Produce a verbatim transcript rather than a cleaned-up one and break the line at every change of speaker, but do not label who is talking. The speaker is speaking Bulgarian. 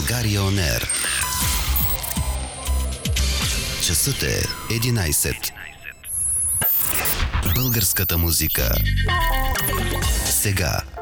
България On Air. Часът е единайсет. Българската музика. Сега.